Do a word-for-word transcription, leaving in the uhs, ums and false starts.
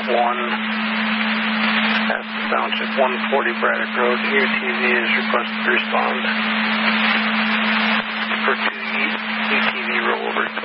one at Township one forty Braddock Road. U T V is requested to respond.